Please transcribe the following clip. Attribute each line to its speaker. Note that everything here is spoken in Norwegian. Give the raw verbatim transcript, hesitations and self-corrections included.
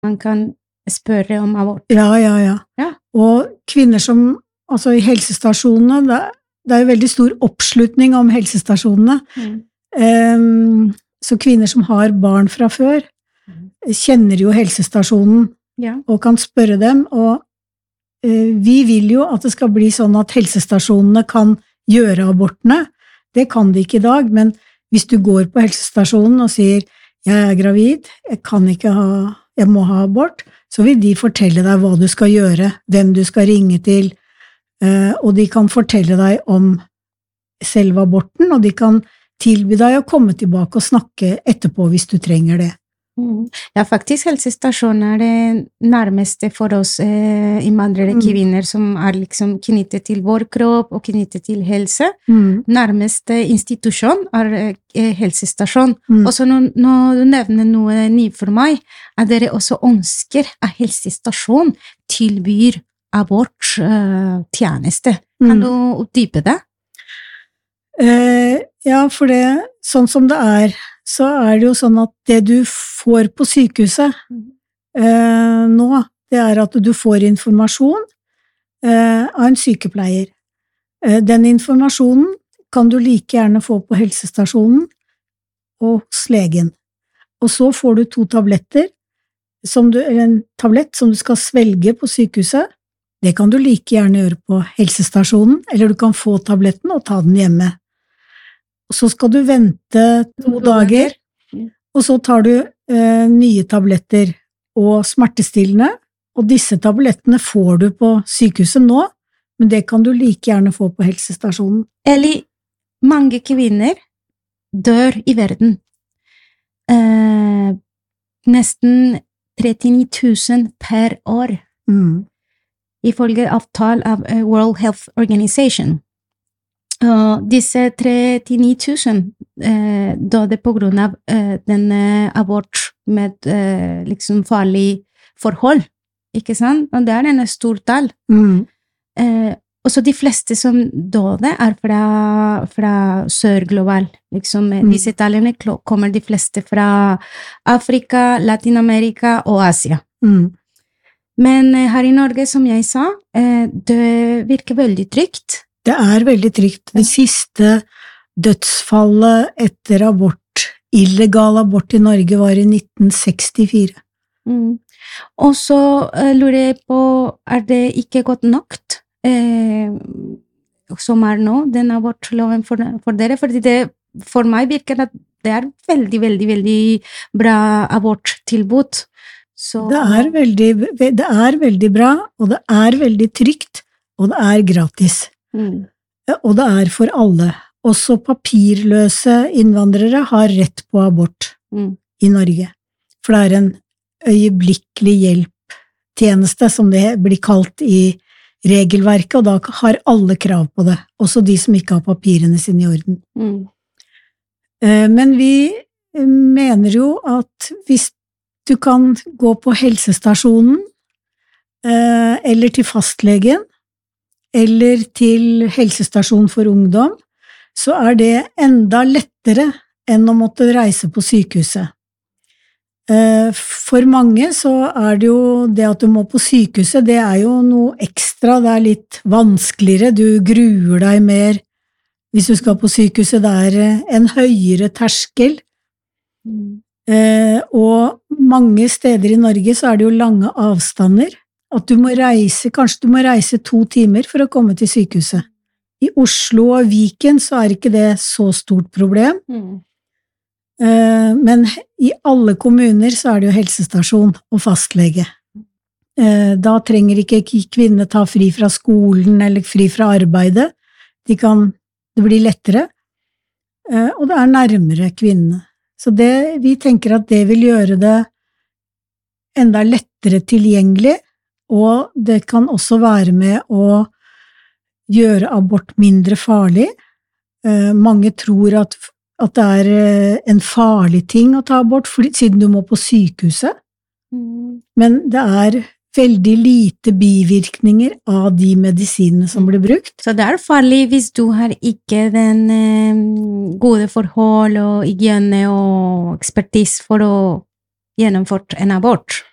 Speaker 1: man kan spørre om abort.
Speaker 2: Ja, ja, ja.
Speaker 1: Ja.
Speaker 2: Og kvinner som, altså i helsestasjonene, det, det er jo veldig stor oppslutning om helsestasjonene. Mm. Um, så kvinner som har barn fra før, mm. kjenner jo helsestasjonen ja. Og kan spørre dem, og uh, vi vil jo at det skal bli sånn at helsestasjonene kan gjøre abortene. Det kan de ikke i dag, men hvis du går på helsestasjonen og sier jeg er gravid, jeg kan ikke ha, jeg må ha abort, så vil de fortelle deg hva du skal gjøre, hvem du skal ringe til, og de kan fortelle deg om selve aborten, og de kan tilby deg å komme tilbake og snakke etterpå hvis du trenger det.
Speaker 1: Mm. Ja, faktisk helsestasjonen er det nærmeste for oss eh, innvandrere mm. kvinner som er liksom knyttet til vår kropp og knyttet til helse. Mm. Nærmeste institusjon er eh, helsestasjon. Mm. Og så når, når du nevner noe nytt for meg, at dere også ønsker at helsestasjon tilbyr aborttjeneste. Eh, kan mm. du utdype det?
Speaker 2: Eh, ja, for det, sånn som det er, så er det jo sånn at det du får på sykehuset eh, nå, det er at du får informasjon eh, av en sykepleier. Eh, den informasjonen kan du like gjerne få på helsestasjonen og hos legen. Og så får du to tabletter, som du, eller en tablett som du skal svelge på sykehuset. Det kan du like gjerne gjøre på helsestasjonen, eller du kan få tabletten og ta den hjemme. Så skal du vente to dager, og så tar du eh, nye tabletter og smertestillende, og disse tablettene får du på sykehuset nå, men det kan du like gjerne få på helsestasjonen.
Speaker 1: Eller mange kvinner dør i verden. Eh, nesten trettini tusen per år, mm. ifølge avtale av World Health Organization. Uh, disse trettini tusen uh, døde på grunn av uh, denne abort med uh, liksom farlig forhold, ikke sant? Og det er en stor tall. Mm. Uh, og så de fleste som døde er fra, fra sør-global. Liksom, mm. Disse tallene kommer de fleste fra Afrika, Latin-Amerika og Asia. Mm. Men uh, her i Norge, som jeg sa, uh, det virker veldig trygt.
Speaker 2: Det er veldig trygt. Det siste dødsfallet etter abort, illegal abort i Norge, var i nitten sekstifire.
Speaker 1: Mm. Og så uh, lurer jeg på, er det ikke godt nok eh, som er nå, den abortloven for, for dere? Fordi det, for meg virker at det er veldig, veldig, veldig bra aborttilbud. Så...
Speaker 2: Det er veldig, det er veldig bra, og det er veldig trygt, og det er gratis. Mm. Og det er for alle. Også papirløse innvandrere har rett på abort mm. i Norge. For det er en øyeblikkelig hjelptjeneste, som det blir kalt i regelverket, og da har alle krav på det, også de som ikke har papirene sine i orden. Mm. Men vi mener jo at hvis du kan gå på helsestasjonen, eller til fastlegen, eller til helsestasjon for ungdom, så er det enda lettere enn å måtte reise på sykehuset. For mange så er det jo det at du må på sykehuset, det er jo noe ekstra, det er litt vanskeligere, du gruer deg mer hvis du skal på sykehuset, det er en høyere terskel. Mm. Og mange steder i Norge så er det jo lange avstander, at du må reise, kanskje du må reise to timer for å komme til sykehuset. I Oslo og Viken så er ikke det så stort problem, mm. men i alle kommuner så er det jo helsestasjon og fastlege. Da trenger ikke kvinner ta fri fra skolen eller fri fra arbeidet, de kan, det blir lettere, og det er nærmere kvinnene. Så det, vi tenker at det vil gjøre det enda lettere tilgjengelig, og det kan også være med å gjøre abort mindre farlig. Eh, mange tror at, at det er en farlig ting å ta abort, fordi, siden du må på sykehuset. Mm. Men det er veldig lite bivirkninger av de medisinene som blir brukt.
Speaker 1: Så det er farlig hvis du har ikke den eh, gode forhold og hygiene og ekspertise for å gjennomføre en abort?